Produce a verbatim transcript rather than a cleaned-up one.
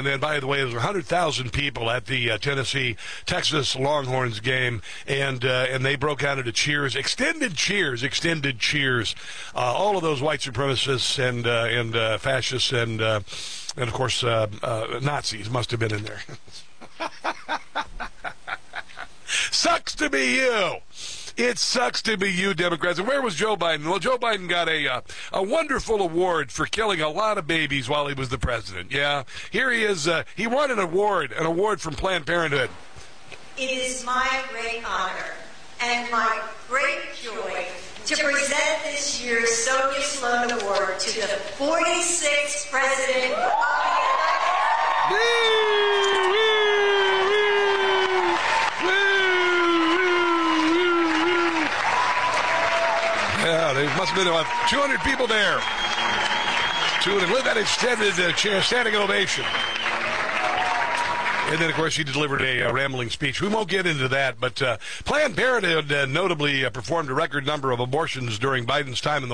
and then, by the way, there was one hundred thousand people at the uh, Tennessee-Texas Longhorns game, and uh, and they broke out into cheers, extended cheers, extended cheers. Uh, all of those white supremacists and uh, and uh, fascists and uh, and of course uh, uh, Nazis must have been in there. Sucks to be you. It sucks to be you, Democrats. And where was Joe Biden? Well, Joe Biden got a uh, a wonderful award for killing a lot of babies while he was the president. Yeah, here he is. Uh, he won an award, an award from Planned Parenthood. It is my great honor and my great joy to present this year's Sonia Sloan Award to the forty-sixth President of the United States. Yeah, there must have been about two hundred people there. two hundred with that extended uh, chair, standing ovation. And then, of course, she delivered a uh, rambling speech. We won't get into that, but uh, Planned Parenthood uh, notably uh, performed a record number of abortions during Biden's time in the